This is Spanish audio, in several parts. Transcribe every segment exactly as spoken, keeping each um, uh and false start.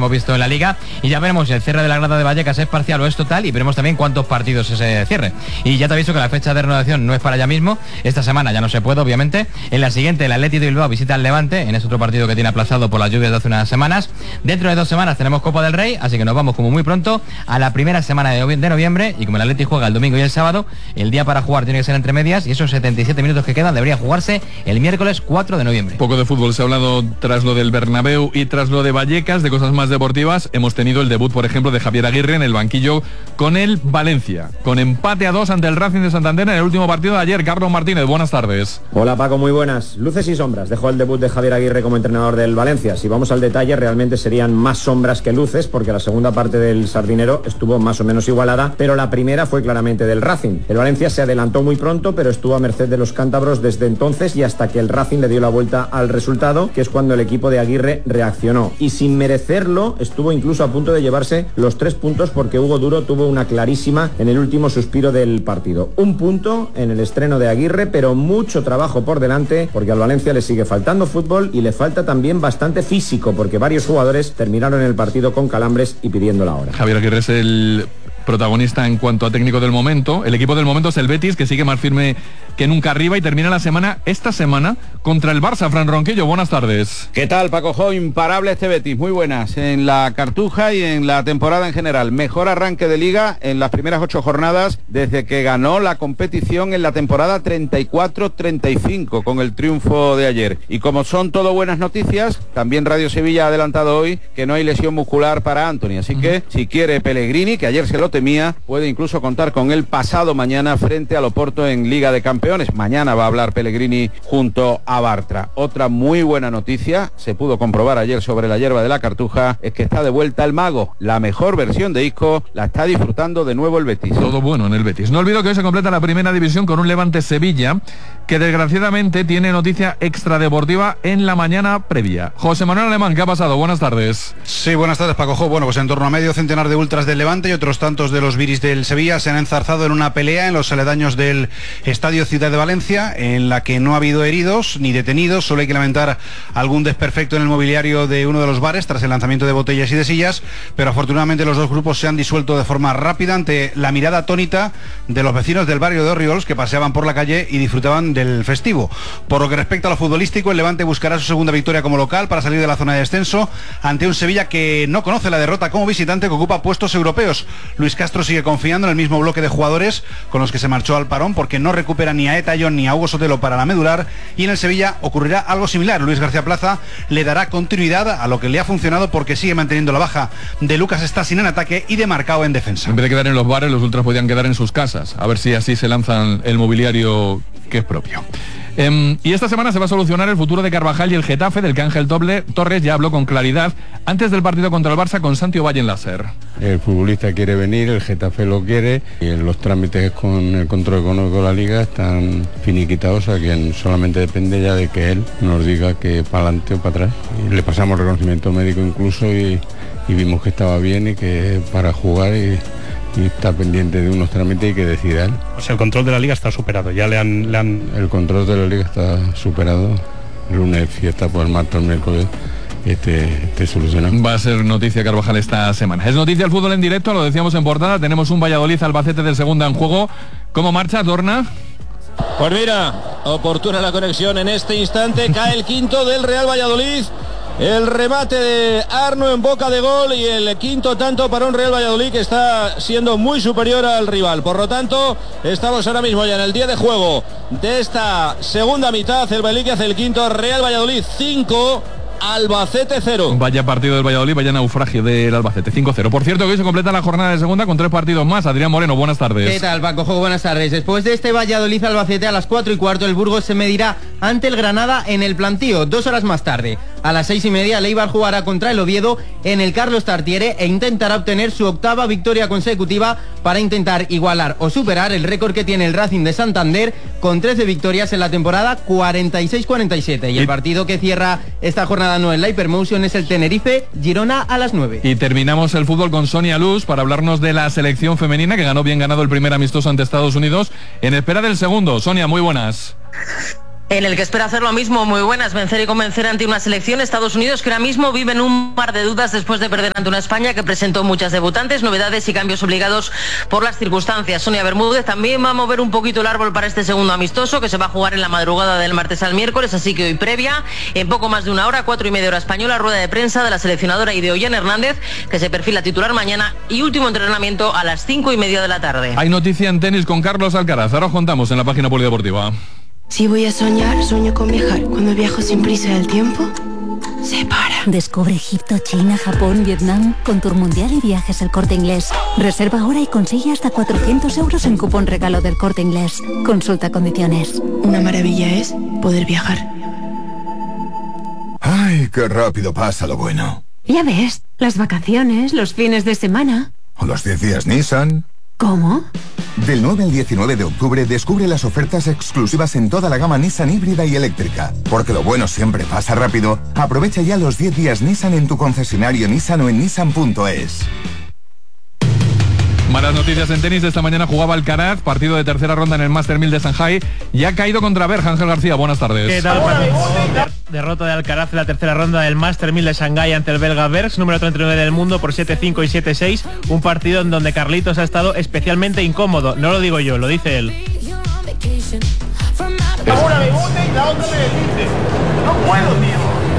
hemos visto en la Liga, y ya veremos si el cierre de la grada de Vallecas es parcial o es total, y veremos también cuántos partidos es ese cierre. Y ya te aviso que la fecha de renovación no es para ya mismo, esta semana ya no se puede, obviamente. En la siguiente, el Athletic de Bilbao visita al Levante, en ese otro partido que tiene aplazado por las lluvias de hace unas semanas. Dentro de dos semanas tenemos Copa del Rey, así que nos vamos como muy pronto a la primera semana de noviembre, y como el Athletic juega el domingo y el sábado, el día para jugar tiene que ser entre medias, y esos setenta y siete minutos que quedan debería jugarse el miércoles cuatro de noviembre. Poco de fútbol se ha hablado tras lo del Bernabéu y tras lo de Vallecas. De cosas más deportivas, hemos tenido el debut, por ejemplo, de Javier Aguirre en el banquillo con el Valencia, con empate a dos ante el Racing de Santander en el último partido de ayer. Carlos Martínez, buenas tardes. Hola Paco, muy buenas. Luces y sombras dejó el debut de Javier Aguirre como entrenador del Valencia. Si vamos al detalle, realmente serían más sombras que luces, porque la segunda parte del sardinero estuvo más o menos igualada, pero la primera fue claramente del Racing. El Valencia se adelantó muy pronto, pero estuvo a merced de los cántabros desde entonces y hasta que el Racing le dio la vuelta al resultado, que es cuando el equipo de Aguirre reaccionó. Y sin merecerlo, estuvo incluso a punto de llevarse los tres puntos, porque Hugo Duro tuvo una clarísima en el último suspiro del partido. Un punto en el estreno de Aguirre, pero mucho trabajo por delante, porque al Valencia le sigue faltando fútbol y le falta también bastante físico, porque varios jugadores terminaron el partido con calambres y pidiendo la hora. Javier Aguirre es el protagonista en cuanto a técnico del momento. El equipo del momento es el Betis, que sigue más firme que nunca arriba, y termina la semana, esta semana, contra el Barça. Fran Ronquillo, buenas tardes. ¿Qué tal, Paco Jo? Imparable este Betis, muy buenas en la Cartuja y en la temporada en general. Mejor arranque de Liga en las primeras ocho jornadas desde que ganó la competición en la temporada treinta y cuatro treinta y cinco con el triunfo de ayer. Y como son todo buenas noticias, también Radio Sevilla ha adelantado hoy que no hay lesión muscular para Anthony, así que si quiere Pellegrini, que ayer se lo temía, puede incluso contar con él pasado mañana frente al Oporto en Liga de Campeones. Mañana va a hablar Pellegrini junto a Bartra. Otra muy buena noticia, se pudo comprobar ayer sobre la hierba de la Cartuja, es que está de vuelta el Mago. La mejor versión de Isco la está disfrutando de nuevo el Betis. Todo bueno en el Betis. No olvido que hoy se completa la primera división con un Levante Sevilla, que desgraciadamente tiene noticia extradeportiva en la mañana previa. José Manuel Alemán, ¿qué ha pasado? Buenas tardes. Sí, buenas tardes, Paco Jo. Bueno, pues en torno a medio centenar de ultras del Levante y otros tantos de los viris del Sevilla se han enzarzado en una pelea en los aledaños del Estadio Ciudad de Valencia, en la que no ha habido heridos ni detenidos. Solo hay que lamentar algún desperfecto en el mobiliario de uno de los bares tras el lanzamiento de botellas y de sillas, pero afortunadamente los dos grupos se han disuelto de forma rápida ante la mirada atónita de los vecinos del barrio de Orriols, que paseaban por la calle y disfrutaban del festivo. Por lo que respecta a lo futbolístico, el Levante buscará su segunda victoria como local para salir de la zona de descenso ante un Sevilla que no conoce la derrota como visitante, que ocupa puestos europeos. Luis Castro sigue confiando en el mismo bloque de jugadores con los que se marchó al parón, porque no recupera ni a Eta John ni a Hugo Sotelo para la medular, y en el Sevilla ocurrirá algo similar. Luis García Plaza le dará continuidad a lo que le ha funcionado, porque sigue manteniendo la baja de Lucas Stasi en ataque y de Marcao en defensa. En vez de quedar en los bares, los ultras podían quedar en sus casas, a ver si así se lanzan el mobiliario que es propio. Eh, y esta semana se va a solucionar el futuro de Carvajal y el Getafe, del que Ángel Torres ya habló con claridad antes del partido contra el Barça con Santi Ovalle en la SER. El futbolista quiere venir, el Getafe lo quiere, y los trámites con el control económico de la Liga están finiquitados, o sea que solamente depende ya de que él nos diga que para adelante o para atrás. Y le pasamos reconocimiento médico incluso y, y vimos que estaba bien y que para jugar y... y está pendiente de unos trámites y que decida él. O sea, el control de la Liga está superado, ya le han... Le han... El control de la Liga está superado, el lunes fiesta, por el martes, el miércoles, este, este solucionado. Va a ser noticia Carvajal esta semana. Es noticia el fútbol en directo, lo decíamos en portada, tenemos un Valladolid-Albacete del segunda en juego. ¿Cómo marcha, Dorna? Pues mira, oportuna la conexión en este instante, cae el quinto del Real Valladolid. El remate de Arno en boca de gol y el quinto tanto para un Real Valladolid que está siendo muy superior al rival. Por lo tanto, estamos ahora mismo ya en el día de juego de esta segunda mitad. El Valladolid que hace el quinto, Real Valladolid cinco, Albacete cero. Vaya partido del Valladolid, vaya naufragio del Albacete, cinco cero. Por cierto, que hoy se completa la jornada de segunda con tres partidos más. Adrián Moreno, buenas tardes. ¿Qué tal, Paco? Buenas tardes. Después de este Valladolid-Albacete a las cuatro y cuarto, el Burgos se medirá ante el Granada en el Plantío. Dos horas más tarde, a las seis y media, el Eibar jugará contra el Oviedo en el Carlos Tartiere e intentará obtener su octava victoria consecutiva para intentar igualar o superar el récord que tiene el Racing de Santander con trece victorias en la temporada cuarenta y seis cuarenta y siete. Y el partido que cierra esta jornada no en la Hypermotion es el Tenerife-Girona a las nueve. Y terminamos el fútbol con Sonia Luz para hablarnos de la selección femenina que ganó bien ganado el primer amistoso ante Estados Unidos en espera del segundo. Sonia, muy buenas. en el que espera hacer lo mismo. Muy buenas, vencer y convencer ante una selección Estados Unidos que ahora mismo vive en un mar de dudas después de perder ante una España que presentó muchas debutantes, novedades y cambios obligados por las circunstancias. Sonia Bermúdez también va a mover un poquito el árbol para este segundo amistoso que se va a jugar en la madrugada del martes al miércoles, así que hoy previa, en poco más de una hora, cuatro y media hora española, rueda de prensa de la seleccionadora y de Ollán Hernández, que se perfila titular mañana, y último entrenamiento a las cinco y media de la tarde. Hay noticia en tenis con Carlos Alcaraz. Ahora os contamos en la página polideportiva. Si voy a soñar, sueño con viajar. Cuando viajo sin prisa el tiempo se para. Descubre Egipto, China, Japón, Vietnam con Tour Mundial y Viajes El Corte Inglés. Reserva ahora y consigue hasta cuatrocientos euros en cupón regalo del Corte Inglés. Consulta condiciones. Una maravilla es poder viajar. Ay, qué rápido pasa lo bueno. Ya ves, las vacaciones, los fines de semana. O los diez días Nissan. ¿Cómo? Del nueve al diecinueve de octubre descubre las ofertas exclusivas en toda la gama Nissan híbrida y eléctrica. Porque lo bueno siempre pasa rápido. Aprovecha ya los diez días Nissan en tu concesionario Nissan o en nissan punto es. Malas noticias en tenis. Esta mañana jugaba Alcaraz, partido de tercera ronda en el Master mil de Shanghái, y ha caído contra Berg. Ángel García, buenas tardes. ¿Qué tal, derrota de Alcaraz en la tercera ronda del Master mil de Shanghái ante el belga Bergs, número treinta y nueve del mundo, por siete cinco y siete seis. Un partido en donde Carlitos ha estado especialmente incómodo. No lo digo yo, lo dice él. Una me bote y la otra me deslice. No puedo, tío.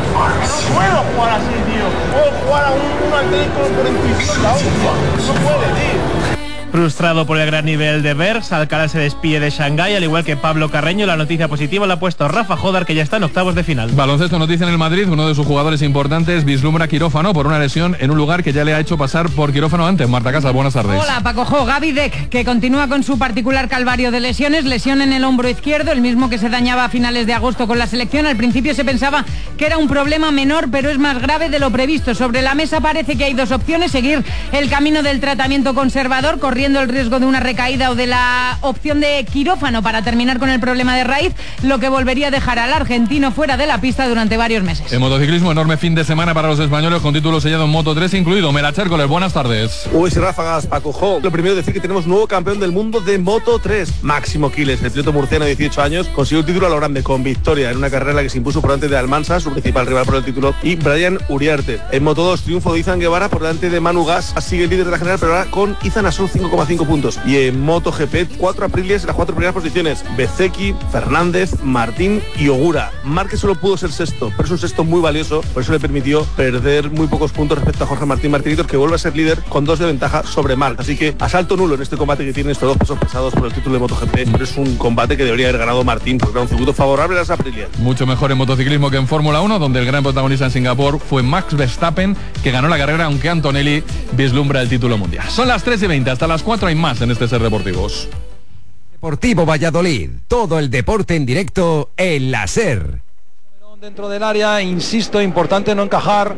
No puedo jugar así, tío. Puedo jugar a un, un Atlético por intuición, la otra. No puede, tío. Frustrado por el gran nivel de Bergs, Alcaraz se despide de Shanghái, al igual que Pablo Carreño. La noticia positiva la ha puesto Rafa Jodar, que ya está en octavos de final. Baloncesto, noticia en el Madrid. Uno de sus jugadores importantes vislumbra quirófano por una lesión en un lugar que ya le ha hecho pasar por quirófano antes. Marta Casas, buenas tardes. Hola, Paco Jo. Gaby Deck, que continúa con su particular calvario de lesiones. Lesión en el hombro izquierdo, el mismo que se dañaba a finales de agosto con la selección. Al principio se pensaba que era un problema menor, pero es más grave de lo previsto. Sobre la mesa parece que hay dos opciones: seguir el camino del tratamiento conservador, corriendo el riesgo de una recaída, o de la opción de quirófano para terminar con el problema de raíz, lo que volvería a dejar al argentino fuera de la pista durante varios meses. En motociclismo, enorme fin de semana para los españoles, con título sellado en Moto tres incluido. Melacha Hércules, buenas tardes. Uy, si ráfagas, Paco Jo. Lo primero decir que tenemos nuevo campeón del mundo de Moto tres. Máximo Quiles, el piloto murciano de dieciocho años, consiguió el título a lo grande, con victoria en una carrera en la que se impuso por delante de Almansa, su principal rival por el título, y Brian Uriarte. En Moto dos, triunfo de Izan Guevara por delante de Manu Gas, sigue el líder de la general, pero ahora con Izan a solo cinco coma cinco puntos. Y en MotoGP, cuatro apriles en las cuatro primeras posiciones: Bezeki, Fernández, Martín y Ogura. Márquez solo pudo ser sexto, pero es un sexto muy valioso, por eso le permitió perder muy pocos puntos respecto a Jorge Martín Martinitos, que vuelve a ser líder con dos de ventaja sobre Marc. Así que asalto nulo en este combate que tienen estos dos pesos pesados por el título de MotoGP, pero es un combate que debería haber ganado Martín, porque era un circuito favorable a las Aprilia. Mucho mejor en motociclismo que en Fórmula uno, donde el gran protagonista en Singapur fue Max Verstappen, que ganó la carrera, aunque Antonelli vislumbra el título mundial. Son las tres y veinte, hasta las cuatro hay más en este Ser Deportivos. Deportivo Valladolid, todo el deporte en directo en la SER. Dentro del área, insisto, importante no encajar.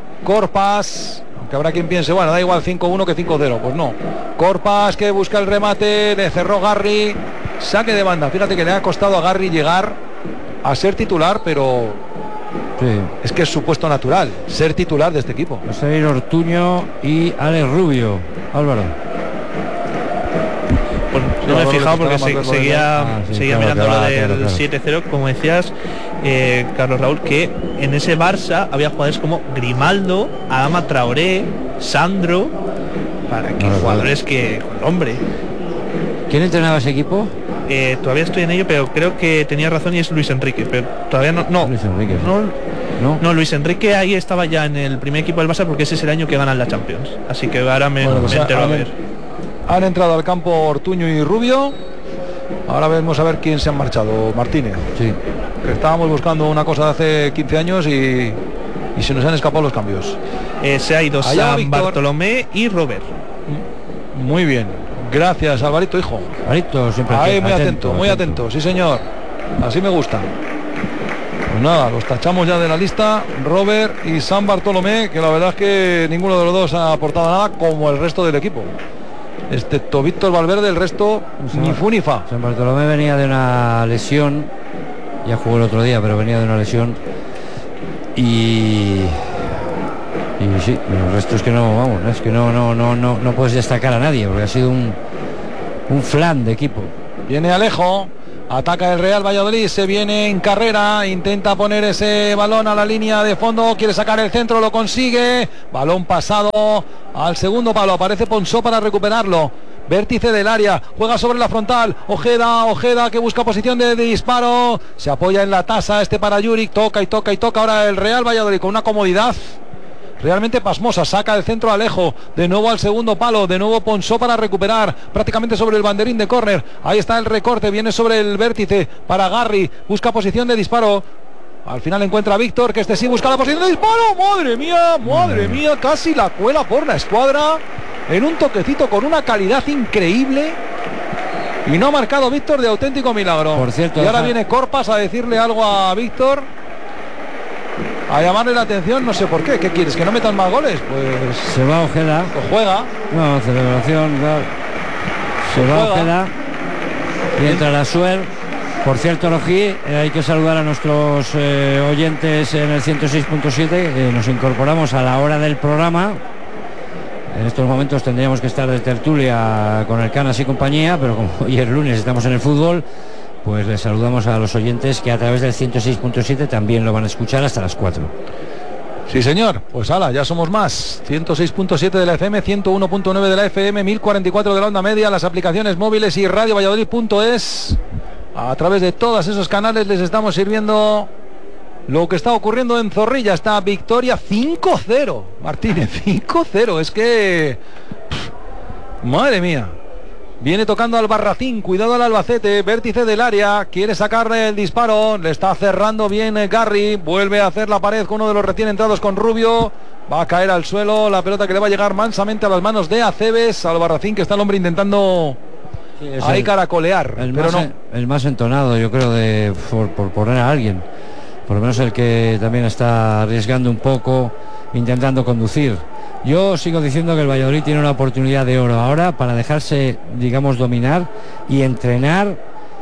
Corpas, aunque habrá quien piense, bueno, da igual cinco uno que cinco cero, pues no. Corpas, que busca el remate, le cerró Garri, saque de banda. Fíjate que le ha costado a Garri llegar a ser titular, pero sí, es que es su puesto natural, ser titular de este equipo. José Ortuño y Alex Rubio. Álvaro. Pues no me he fijado porque se, seguía, ah, sí, seguía claro, mirando claro, lo del claro, claro. siete cero, como decías, eh, Carlos Raúl, que en ese Barça había jugadores como Grimaldo, Adama Traoré, Sandro, para que claro, jugadores claro. que, hombre. ¿Quién entrenaba ese equipo? Eh, todavía estoy en ello, pero creo que tenía razón y es Luis Enrique, pero todavía no, no, Luis Enrique, no, no, no, Luis Enrique ahí estaba ya en el primer equipo del Barça, porque ese es el año que ganan la Champions, así que ahora me, bueno, pues me entero a ver. Han entrado al campo Ortuño y Rubio. Ahora vemos a ver quién se han marchado. Martínez. Sí. Que estábamos buscando una cosa de hace quince años y, y se nos han escapado los cambios. Eh, se ha ido Allá San Víctor. Bartolomé y Robert. Muy bien. Gracias, Alvarito, hijo. Alvarito, siempre Ahí, muy atento, atento, muy atento. atento. Sí, señor. Así me gusta. Pues nada, los tachamos ya de la lista. Robert y San Bartolomé, que la verdad es que ninguno de los dos ha aportado nada, como el resto del equipo. Excepto Víctor Valverde, el resto San, ni fu ni fa. San Bartolomé venía de una lesión, ya jugó el otro día, pero venía de una lesión. Y y sí, el resto es que no, vamos, es que no, no, no, no, no puedes destacar a nadie, porque ha sido un, un flan de equipo. Viene Alejo. Ataca el Real Valladolid, se viene en carrera, intenta poner ese balón a la línea de fondo, quiere sacar el centro, lo consigue. Balón pasado al segundo palo, aparece Ponsó para recuperarlo. Vértice del área, juega sobre la frontal, Ojeda, Ojeda que busca posición de, de disparo, se apoya en la tasa este para Juric, toca y toca y toca ahora el Real Valladolid con una comodidad realmente pasmosa, saca el centro Alejo, de nuevo al segundo palo, de nuevo Ponsó para recuperar, prácticamente sobre el banderín de córner, ahí está el recorte, viene sobre el vértice para Garri, busca posición de disparo, al final encuentra a Víctor, que este sí busca la posición de disparo, madre mía, madre mía, casi la cuela por la escuadra, en un toquecito con una calidad increíble, y no ha marcado Víctor de auténtico milagro. Por cierto, y ahora deja... viene Corpas a decirle algo a Víctor, a llamarle la atención, no sé por qué. ¿Qué quieres? ¿Que no metan más goles? Pues se va Ojeda. Pues juega. No, celebración. Claro. Se pues va juega. Ojeda. Y entra la Suer. Por cierto, Rojí, eh, hay que saludar a nuestros eh, oyentes en el ciento seis punto siete. Eh, nos incorporamos a la hora del programa. En estos momentos tendríamos que estar de tertulia con el Canas y compañía, pero como hoy es lunes, estamos en el fútbol. Pues les saludamos a los oyentes que a través del ciento seis punto siete también lo van a escuchar hasta las cuatro. Sí, señor. Pues ala, ya somos más. ciento seis punto siete de la F M, ciento uno punto nueve de la F M, mil cuarenta y cuatro de la onda media, las aplicaciones móviles y radio valladolid punto es. A través de todos esos canales les estamos sirviendo lo que está ocurriendo en Zorrilla. Está victoria cinco cero. Martínez, cinco cero. Es que... Pff, madre mía. Viene tocando al Barracín, cuidado al Albacete, vértice del área, quiere sacarle el disparo, le está cerrando bien Garri, vuelve a hacer la pared con uno de los recién entrados con Rubio, va a caer al suelo, la pelota que le va a llegar mansamente a las manos de Aceves, al Barracín, que está el hombre intentando sí, ahí el, caracolear, el pero más, no. El más entonado, yo creo, de por, por poner a alguien, por lo menos el que también está arriesgando un poco, intentando conducir. Yo sigo diciendo que el Valladolid tiene una oportunidad de oro ahora para dejarse, digamos, dominar y entrenar.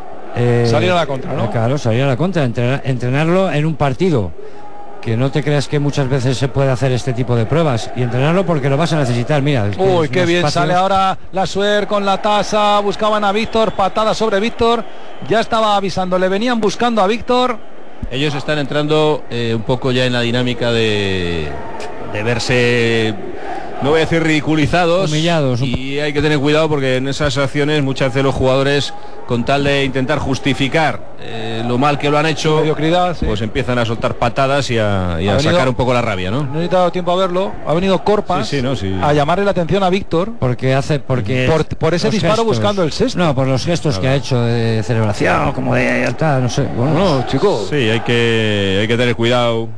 Eh, salir a la contra, ¿no? Claro, salir a la contra, entrenar, entrenarlo en un partido. Que no te creas que muchas veces se puede hacer este tipo de pruebas y entrenarlo porque lo vas a necesitar. Mira, es que uy, qué bien fácil. Sale ahora la Suer con la tasa, buscaban a Víctor, patada sobre Víctor, ya estaba avisando, le venían buscando a Víctor. Ellos están entrando eh, un poco ya en la dinámica de, de verse, no voy a decir ridiculizados, humillados. Y hay que tener cuidado porque en esas acciones muchas veces los jugadores, con tal de intentar justificar eh, lo mal que lo han hecho, mediocridad, sí, pues empiezan a soltar patadas y a, y a venido, sacar un poco la rabia, ¿no? No he dado tiempo a verlo. Ha venido Corpas sí, sí, no, sí. a llamarle la atención a Víctor. Porque hace, porque por, por ese disparo gestos, buscando el sexto. No, por los gestos claro. que ha hecho de celebración, como de ya está, no sé. Bueno, no, chicos. Sí, hay que, hay que tener cuidado,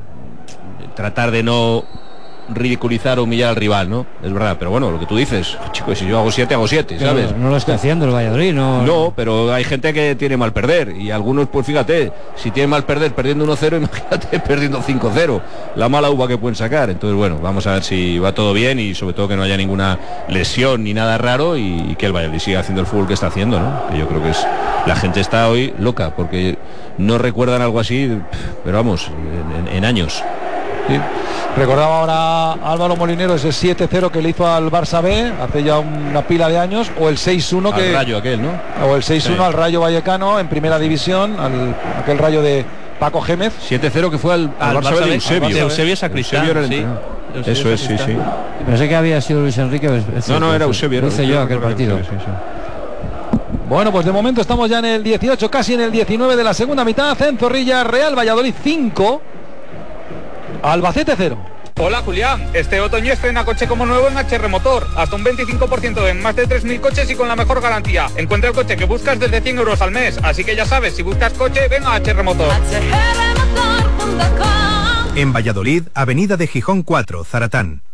tratar de no ridiculizar o humillar al rival, ¿no? Es verdad, pero bueno, lo que tú dices, chicos, si yo hago siete, hago siete, ¿sabes? Pero no lo está haciendo el Valladolid, ¿no? No, pero hay gente que tiene mal perder y algunos, pues fíjate, si tienen mal perder perdiendo uno cero, imagínate perdiendo cinco cero, la mala uva que pueden sacar. Entonces, bueno, vamos a ver si va todo bien y sobre todo que no haya ninguna lesión ni nada raro y, y que el Valladolid siga haciendo el fútbol que está haciendo, ¿no? Que yo creo que es, la gente está hoy loca porque no recuerdan algo así, pero vamos, en, en, en años. Sí. Recordaba ahora Álvaro Molinero ese siete cero que le hizo al Barça B hace ya una pila de años, o el seis uno que... Al Rayo aquel, ¿no? O el seis uno sí. al Rayo Vallecano en primera división, al, aquel Rayo de Paco Gémez. siete cero que fue al, al, al Barça, Barça B de Eusebio. De Eusebio Sacristán, Eusebio sí. Eusebio Eso es, sí, sí. Pensé que había sido Luis Enrique. Es no, no, era Eusebio. Hice yo aquel partido. Sí, sí. Bueno, pues de momento estamos ya en el dieciocho, casi en el diecinueve de la segunda mitad. En Zorrilla, Real Valladolid cinco, Albacete cero. Hola Julián, este otoño estrena coche como nuevo en H R Motor, hasta un veinticinco por ciento en más de tres mil coches y con la mejor garantía. Encuentra el coche que buscas desde cien euros al mes, así que ya sabes, si buscas coche, ven a H R Motor. En Valladolid, Avenida de Gijón cuatro, Zaratán.